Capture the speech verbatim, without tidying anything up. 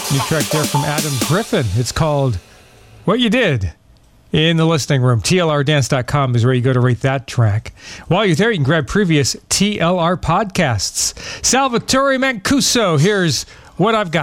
New track there from Adam Griffin. It's called What You Did in the Listening Room. T L R dance dot com is where you go to rate that track. While you're there, you can grab previous T L R podcasts. Salvatore Mancuso, here's What I've Got.